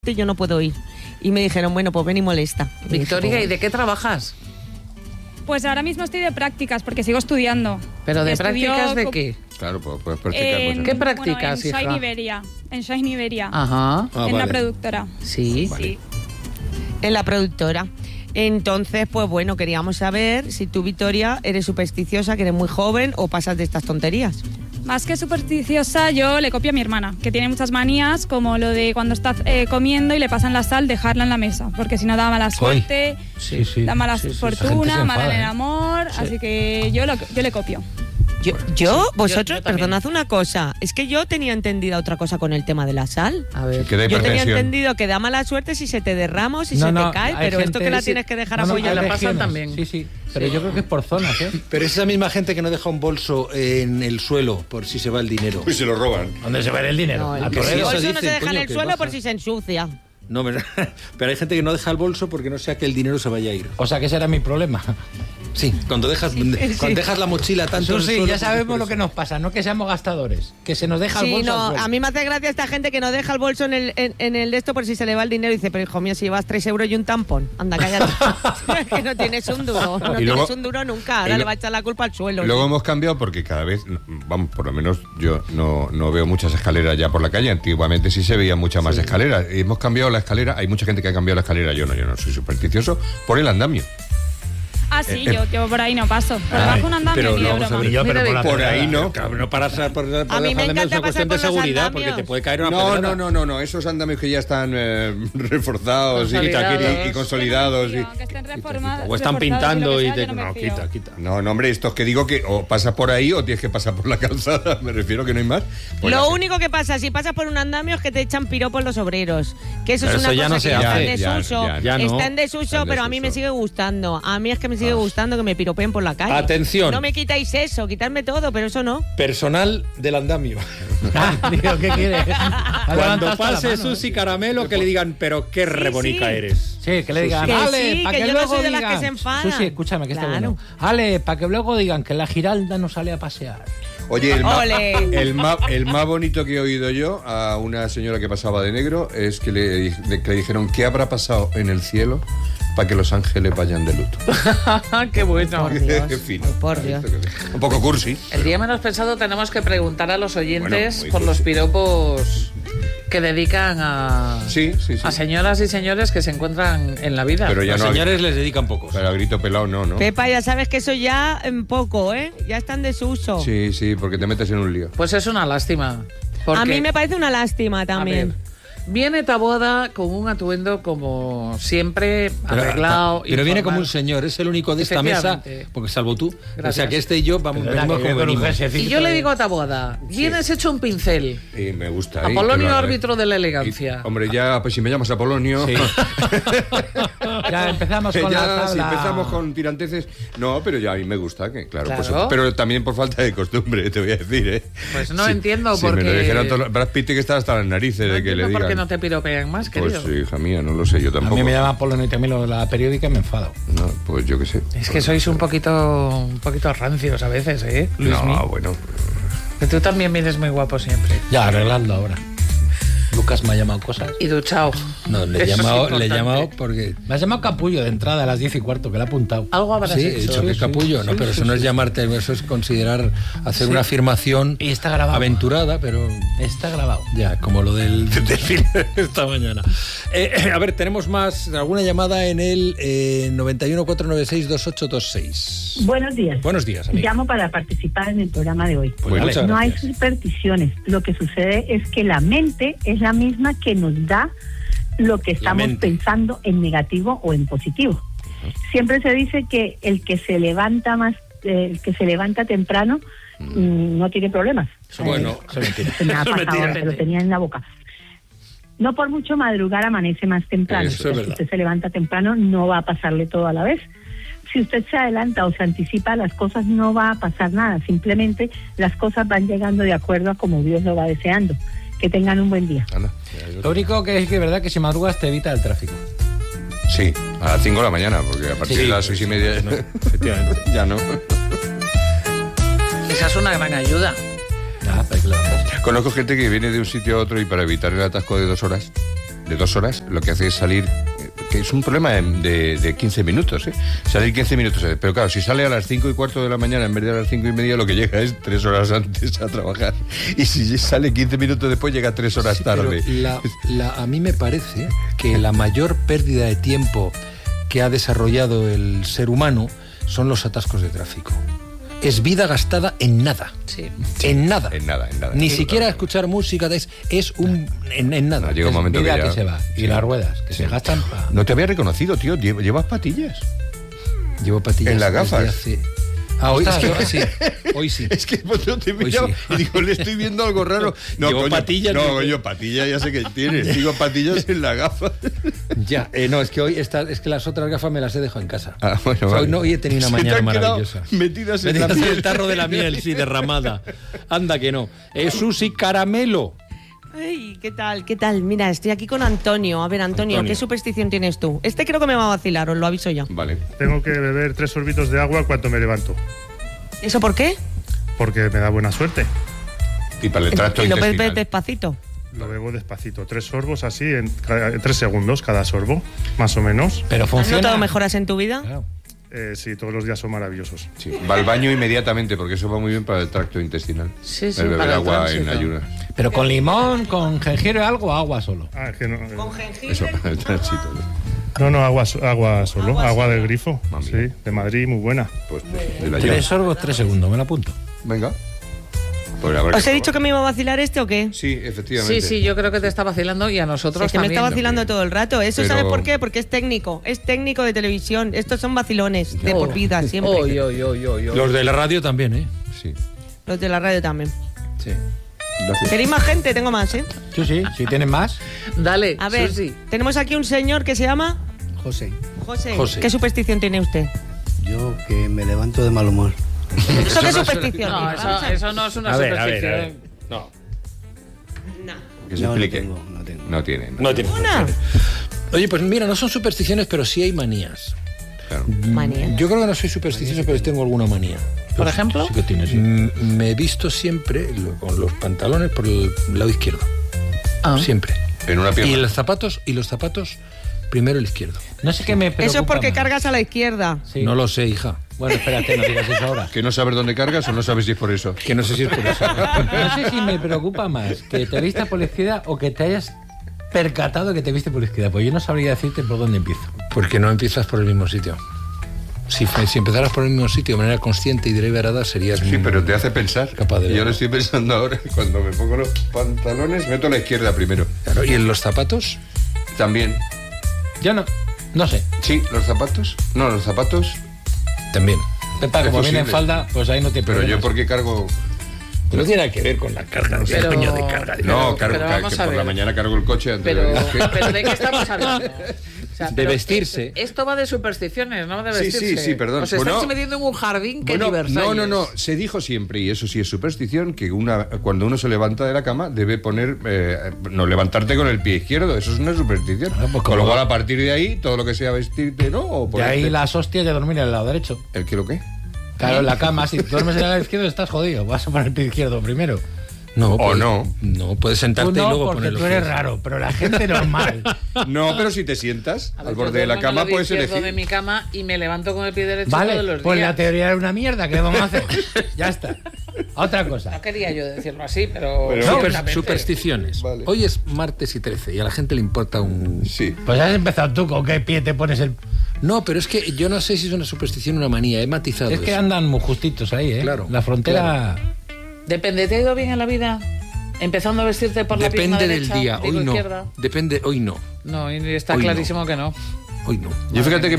yo no puedo ir. Y me dijeron, bueno, pues ven y molesta. Victoria, ¿y de qué trabajas? Pues ahora mismo estoy de prácticas porque sigo estudiando. ¿Pero de prácticas de qué? Claro, pues puedes practicar. ¿Qué practicas, en hija? En Shine Iberia. Ajá. En la productora. Sí. Sí. En la productora. Entonces, pues bueno, queríamos saber si tú, Victoria, eres supersticiosa, que eres muy joven, o pasas de estas tonterías. Más que supersticiosa, yo le copio a mi hermana, que tiene muchas manías, como lo de cuando está comiendo y le pasan la sal, dejarla en la mesa, porque si no da mala suerte, da mala fortuna, mala en el amor, así que yo le copio. Vosotros, perdonad una cosa, es que yo tenía entendida otra cosa con el tema de la sal. A ver. Yo tenía entendido que da mala suerte si se te derrama o si se te cae, pero esto que la tienes que dejar apoyada. La pasan también. Sí. Pero yo creo que es por zonas, ¿eh? Pero es esa misma gente que no deja un bolso en el suelo por si se va el dinero. Pues se lo roban. ¿Dónde se va el dinero? No, Al el torero. bolso no se deja en el suelo por si se ensucia. No, pero hay gente que no deja el bolso porque no sea que el dinero se vaya a ir. O sea, que ese era mi problema. Sí, cuando dejas la mochila tanto en el suelo, ya sabemos lo que nos pasa, no que seamos gastadores, que se nos deja el bolso. No, a mí me hace gracia esta gente que no deja el bolso en el de esto por si se le va el dinero y dice, pero hijo mío, si llevas 3 euros y un tampón, anda, cállate. Que no tienes un duro, tienes un duro nunca, ahora le va a echar la culpa al suelo. Luego hemos cambiado porque cada vez, vamos, por lo menos yo no veo muchas escaleras ya por la calle. Antiguamente sí se veían muchas más escaleras. Y hemos cambiado la escalera, hay mucha gente que ha cambiado la escalera, yo no soy supersticioso, por el andamio. Ah, sí, yo por ahí no paso. Por debajo un andamio ni de broma. Por ahí no. No paras por a mí me encanta es cuestión de seguridad, porque te puede caer una pedrada. No, esos andamios que ya están reforzados y consolidados. Aunque estén reformados. O están pintando y te... No, quita. No, hombre, estos que digo que o pasas por ahí o tienes que pasar por la calzada, me refiero que no hay más. Pues lo único que pasa, si pasas por un andamio, es que te echan piropos los obreros. Que eso pero es una ya cosa no se que está en hace. desuso. Está en desuso, pero a mí me sigue gustando. A mí es que me sigue gustando que me piropeen por la calle. Atención. No me quitáis eso, quitarme todo, pero eso no. Personal del andamio. Digo, ¿qué quieres? Cuando pase Susi Caramelo, que le digan, pero qué rebonica eres. Sí, que le digan, que Ale, sí, para que que yo luego no soy de digan. las que se enfadan. Susi, escúchame, que está Claro. bueno. Ale, para que luego digan que la Giralda no sale a pasear. Oye, el más bonito que he oído yo a una señora que pasaba de negro es que le dijeron, ¿qué habrá pasado en el cielo para que los ángeles vayan de luto? ¡Qué bueno! Qué fino. Por Dios. Un poco cursi. El día menos pensado tenemos que preguntar a los oyentes Bueno, por los piropos que dedican a señoras y señores que se encuentran en la vida. Pero ya Los no señores les dedican pocos. Pero a grito pelado no. Pepa, ya sabes que eso ya en poco, ¿eh? Ya está en desuso. Sí, porque te metes en un lío. Pues es una lástima. A mí me parece una lástima también. A ver, viene Taboada con un atuendo como siempre, arreglado. Pero viene informal. como un señor, es el único de esta mesa, porque salvo tú. Gracias. O sea que este y yo venimos como venimos. Y yo le digo a Taboada, vienes hecho un pincel. Y me gusta. Apolonio, árbitro de la elegancia. Hombre, ya, pues si me llamas Apolonio... Sí. Ya empezamos con la tabla. Si empezamos con tiranteces... No, pero ya a mí me gusta, que claro. Claro. Pues, pero también por falta de costumbre, te voy a decir, ¿eh? Pues no entiendo por por qué... qué... me lo dijeron todos, Brad Pitt que está hasta las narices de que le digan... ¿Por qué no te piropean más, querido? Pues hija mía, no lo sé, yo tampoco. A mí me llama Polonio y también la periódica y me enfado. No, pues yo qué sé. Es que sois un poquito rancios a veces, ¿eh, Luismi? No, bueno... Que tú también vienes muy guapo siempre. Ya, arreglando ahora. Lucas me ha llamado cosas. Y duchao. No, le he llamado porque... Me has llamado capullo de entrada a las 10:15, que le ha apuntado. Algo habrás Sí, hecho. he dicho que es capullo, ¿no? Pero eso no es llamarte, eso es considerar hacer una afirmación Y está grabado. aventurada, pero... Está grabado. Ya, como lo del desfile esta mañana. A ver, tenemos alguna llamada en el 91-496-2826. Buenos días. Buenos días, amigo. Llamo para participar en el programa de hoy. Pues muchas No hay gracias. supersticiones. Lo que sucede es que la mente es la misma que nos da lo que estamos pensando en negativo o en positivo. Siempre se dice que el que se levanta temprano no tiene problemas. Bueno, Se me ha pasado, lo tenía en la boca. No por mucho madrugar amanece más temprano. Eso es verdad. Si usted se levanta temprano no va a pasarle todo a la vez. Si usted se adelanta o se anticipa a las cosas no va a pasar nada. Simplemente las cosas van llegando de acuerdo a como Dios lo va deseando. Que tengan un buen día. Anda, Lo único que es que es verdad que si madrugas te evita el tráfico. sí, a las 5 de la mañana, porque a partir de las 6:30 efectivamente, ya no. Esa es una gran ayuda. Ya, pero claro. Conozco gente que viene de un sitio a otro y para evitar el atasco de 2 horas de 2 horas, lo que hace es salir, que es un problema de 15 minutos, salir 15 minutos. Pero claro, si sale a las 5:15 de la mañana en vez de a las 5:30, lo que llega es 3 horas antes a trabajar. Y si sale 15 minutos después, llega 3 horas tarde. A mí me parece que la mayor pérdida de tiempo que ha desarrollado el ser humano son los atascos de tráfico. Es vida gastada en nada. Sí. En nada. En nada. Ni siquiera escuchar música, es un... En nada. No, llega un momento vida que ya... que se va. Y las ruedas, que se gastan... No te había reconocido, tío. ¿Llevas patillas? Llevo patillas. En las gafas. Hoy sí. Hoy sí. Es que no te miraba y digo, le estoy viendo algo raro. No, Llevo coño, patillas. No, coño, patillas ya sé que tienes. Digo, patillas en la gafa. Ya, no, es que hoy es que las otras gafas me las he dejado en casa. Bueno, o sea, vale. hoy he tenido una mañana maravillosa. Metidas en la en miel. el tarro de la miel, sí, derramada. Anda que no. Es Susi Caramelo. Ay, ¿qué tal? Mira, estoy aquí con Antonio. A ver, Antonio, ¿qué superstición tienes tú? Este creo que me va a vacilar, os lo aviso ya. Vale. Tengo que beber 3 sorbitos de agua cuando me levanto. ¿Eso por qué? Porque me da buena suerte. Y para el tracto ¿Y lo intestinal. bebes despacito? Lo bebo despacito. 3 sorbos así, en 3 segundos cada sorbo, más o menos. Pero ¿Has funciona. notado mejoras en tu vida? Claro. Sí, todos los días son maravillosos. Sí. Va al baño inmediatamente, porque eso va muy bien para el tracto intestinal. Sí, el beber para el agua tránsito. en ayunas. Pero con limón, con jengibre, algo o agua solo. Es que no, ¿Con jengibre? Eso para el tránsito. no, agua solo, agua del grifo. Mami. Sí, de Madrid, muy buena. Pues de la 3 llave. sorbos, 3 segundos, me lo apunto. Venga. Pues a ver ¿Os qué he dicho pasa. que me iba a vacilar este o qué? Sí, efectivamente. Sí, yo creo que te está vacilando y a nosotros Es que me también. está vacilando todo el rato. ¿Eso Pero- sabes por qué? Porque es técnico de televisión. Estos son vacilones de Oh. por vida, siempre. Los de la radio también, ¿eh? Sí. Los de la radio también. Sí. Gracias. ¿Queréis más gente? Tengo más, ¿eh? Sí, si tienes más. Dale, A ver, Susi. tenemos aquí un señor que se llama José, José. José. ¿Qué superstición tiene usted? yo que me levanto de mal humor. ¿Eso qué superstición? No, Vamos a ver. eso no es una A ver, superstición. a ver. No. No. Que se No, explique. no tengo. No tiene. No tiene. ¿Una? Oye, pues mira, no son supersticiones, pero sí hay manías. Claro. Manía. Yo creo que no soy supersticioso, pero tengo alguna manía. ¿Por ejemplo? Sí que tienes. Me he visto siempre con los pantalones por el lado izquierdo. Ah. Siempre. En una pierna. Y los zapatos primero el izquierdo. No sé qué me preocupa Eso es porque más. cargas a la izquierda. Sí. No lo sé, hija. Bueno, espérate, no digas eso ahora. ¿Que no sabes dónde cargas o no sabes si es por eso? Que no sé si es por eso. No sé si me preocupa más que te vistas por la izquierda o que te hayas percatado que te viste por la izquierda. Pues yo no sabría decirte por dónde empiezo. Porque no empiezas por el mismo sitio. Si empezaras por el mismo sitio de manera consciente y deliberada, serías... Sí, pero te hace pensar. Capaz de Y yo verlo. lo estoy pensando ahora. Cuando me pongo los pantalones, meto la izquierda primero. Claro, ¿y en los zapatos? También. Yo no sé. Sí, los zapatos. No, los zapatos. También. Pepa, Es como viene en posible. falda, pues ahí no te Pero yo, problemas. ¿por qué cargo? No tiene nada que ver con la carga, no sé, Pero- coño de carga. No, cargo, pero vamos que a por ver. la mañana cargo el coche antes Pero, de venir. pero ¿de qué estamos hablando? O sea, De pero vestirse. Esto va de supersticiones, no de Sí, vestirse. sí, perdón. Os estáis Bueno, metiendo en un jardín que Bueno, ni Versalles. no. Se dijo siempre, y eso sí es superstición, que cuando uno se levanta de la cama debe poner, no levantarte con el pie izquierdo. Eso es una superstición. Claro, pues Con lo como- cual, a partir de ahí, todo lo que sea vestirte, ¿no? O De ahí ponerte- las hostias de dormir en el lado derecho. ¿El qué lo qué? Claro, en la cama, si duermes en el lado izquierdo estás jodido. Vas a poner el pie izquierdo primero. No, O no. No, puedes sentarte Tú y no, luego porque poner los tú eres pies. raro, pero la gente normal. No, pero si te sientas A ver, al yo borde de la duermo en el cama, lado puedes izquierdo elegir. de mi cama y me levanto con el pie derecho todos Vale, los pues días. la teoría era una mierda, ¿qué vamos a hacer? Ya está. Otra No cosa. quería yo decirlo así, pero... Pero- francamente. Supersticiones. Vale. Hoy es martes y 13 y a la gente le importa un... Sí. Pues has empezado tú, ¿con qué pie te pones el...? No, pero es que yo no sé si es una superstición o una manía, he matizado Es que eso. andan muy justitos ahí, ¿eh? Claro, La frontera... Depende, ¿te ha ido bien en la vida? Empezando a vestirte por la pierna Depende del derecha, día, digo hoy no. izquierda. Depende, hoy no. No, y está Hoy no. clarísimo que no. Hoy no. Yo fíjate que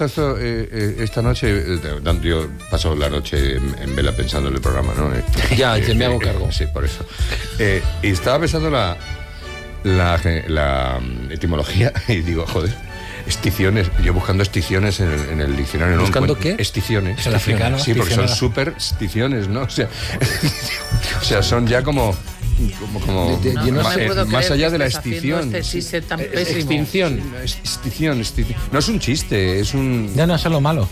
esta noche, yo paso la noche en vela pensando en el programa, ¿no? Ya me hago cargo. Sí, por eso. Y estaba pensando la etimología y digo, joder, esticiones. Yo buscando esticiones en el diccionario. no ¿Buscando encuentro- qué? Esticiones. Es el africano, Sí, porque son esticionada. supersticiones, ¿no? O sea, son ya como Yo no ma- me puedo más creer allá que de la estés haciendo extinción. este chiste tan pésimo. Extinción. Extinción. No es un chiste, es un... Ya no es lo malo.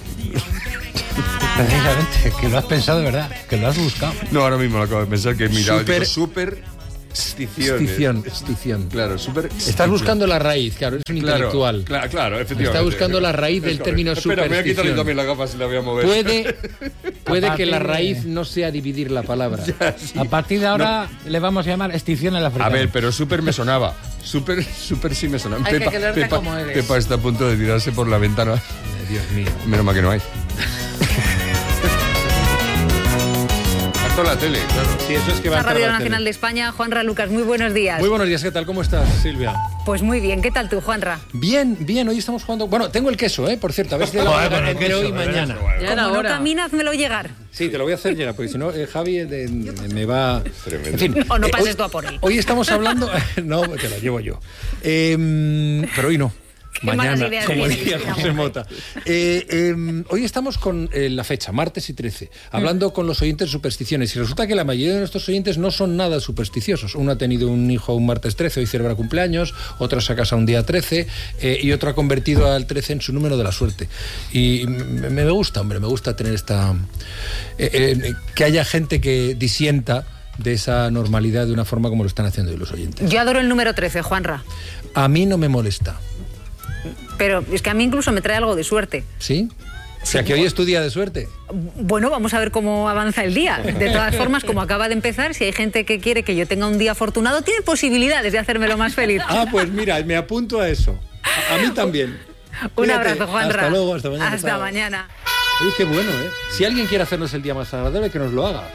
Precisamente, que lo has pensado de verdad, que lo has buscado. No, ahora mismo lo acabo de pensar, que he mirado y digo, Super- Estición. Claro, super. Estás buscando la raíz, claro, eres un intelectual. Claro, efectivamente. Está buscando la raíz del término superstición. Espera, me voy a quitar también la gafa si la voy a mover. Puede que la raíz no sea dividir la palabra. A partir de ahora le vamos a llamar extinción a la africana. A ver, pero súper me sonaba. Súper sí me sonaba. Pepa está a punto de tirarse por la ventana. Dios mío. Menos mal que no hay. La tele, claro. Sí, eso es que va a Radio Nacional de España, Juanra Lucas, muy buenos días. Muy buenos días, ¿qué tal? ¿Cómo estás, Silvia? Pues muy bien, ¿qué tal tú, Juanra? Bien, hoy estamos jugando... Bueno, tengo el queso, por cierto, a ver si entre hoy y mañana. Como no caminas, házmelo llegar. Sí, te lo voy a hacer llegar, porque si no, Javi me va... Tremendo. En fin, no pases tú a por él. Hoy estamos hablando... No, te lo llevo yo. Pero hoy no. Mañana, como diría José Mota. Hoy estamos con la fecha, martes y 13, hablando con los oyentes de supersticiones. Y resulta que la mayoría de nuestros oyentes no son nada supersticiosos. Uno ha tenido un hijo un martes 13, hoy celebra cumpleaños. Otro se ha casado un día 13. Y otro ha convertido al 13 en su número de la suerte. Y me gusta, hombre, me gusta tener esta... que haya gente que disienta de esa normalidad de una forma como lo están haciendo hoy los oyentes. Yo adoro el número 13, Juanra. A mí no me molesta. Pero es que a mí incluso me trae algo de suerte. ¿Sí? O sea, que hoy es tu día de suerte. Bueno, vamos a ver cómo avanza el día. De todas formas, como acaba de empezar, si hay gente que quiere que yo tenga un día afortunado, tiene posibilidades de hacérmelo más feliz. Pues mira, me apunto a eso. A mí también. Un abrazo, Juanra. Hasta luego, hasta mañana. Hasta mañana. Oye, qué bueno, ¿eh? Si alguien quiere hacernos el día más agradable, que nos lo haga.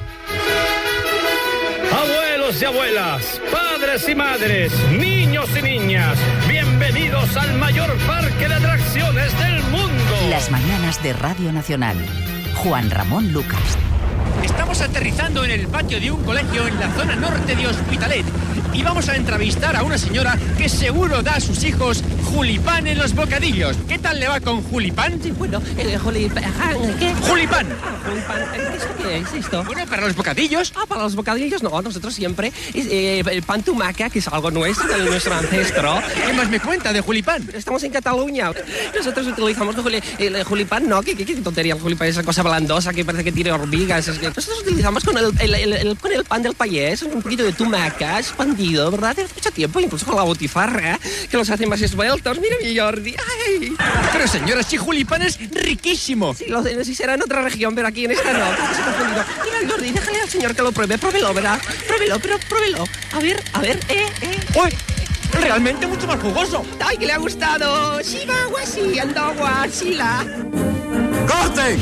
Abuelos y abuelas, padres y madres, niños y niñas, bienvenidos al mayor parque de atracciones del mundo. Las mañanas de Radio Nacional. Juan Ramón Lucas. Estamos aterrizando en el patio de un colegio en la zona norte de Hospitalet y vamos a entrevistar a una señora que seguro da a sus hijos julipán en los bocadillos. ¿Qué tal le va con julipán? Sí, bueno, julipán, ¿qué? ¡Julipán! Julipán, ¿qué es esto? Bueno, ¿para los bocadillos? Para los bocadillos no, nosotros siempre el pan tumaca, que es algo nuestro, de nuestro ancestro. ¿Qué más me cuenta de julipán? Estamos en Cataluña. Nosotros utilizamos el julipán, ¿no? ¿Qué tontería el julipán? Esa cosa blandosa que parece que tiene hormigas. Nosotros utilizamos con el pan del payés, un poquito de tumaca expandido, ¿verdad? De mucho tiempo, incluso con la botifarra, que los hace más esbeltos. Mira mi Jordi. ¡Ay! Pero señora, si julipán es riquísimo. Sí, será en otra región, pero aquí en esta no. Se ha confundido. Mira, Jordi, déjale al señor que lo pruebe. Pruébelo, ¿verdad? Pruébelo. A ver. ¡Uy! Realmente mucho más jugoso. ¡Ay, que le ha gustado! ¡Siga, guasi! ¡Andagua! ¡Sila! ¡Corte!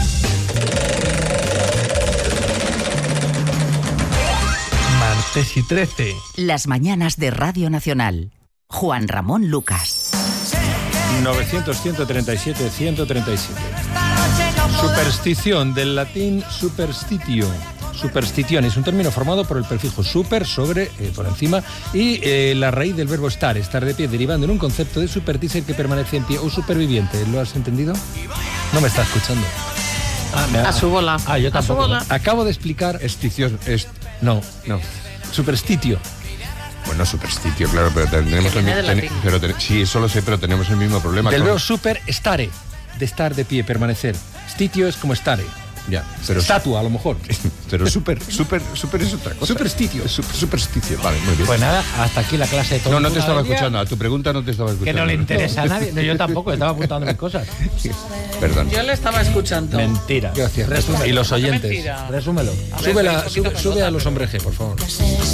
Martes y 13. Las mañanas de Radio Nacional. Juan Ramón Lucas. 900-137-137. Superstición, del latín superstitio. Superstición es un término formado por el prefijo super, sobre, por encima, y la raíz del verbo estar de pie, derivando en un concepto de supersticer que permanece en pie o superviviente. ¿Lo has entendido? No me está escuchando. A su bola. Yo tampoco. A su bola. Acabo de explicar... No. Superstitio. Bueno, superstitio, claro, pero tenemos el mismo... Sí, eso lo sé, pero tenemos el mismo problema. Del verbo super, stare, de estar de pie, permanecer. Stitio es como stare. Ya, pero estatua, a lo mejor. Pero super es otra cosa. Supersticio. Supersticio, vale, muy bien. Pues nada, hasta aquí la clase de todo. No te estaba escuchando, a tu pregunta no te estaba escuchando. Que no le interesa a nadie. No, yo tampoco, estaba apuntando mis cosas. Perdón. Yo le estaba escuchando. Mentira. Gracias. Y los oyentes. Resúmelo. Sube a los hombres G, por favor.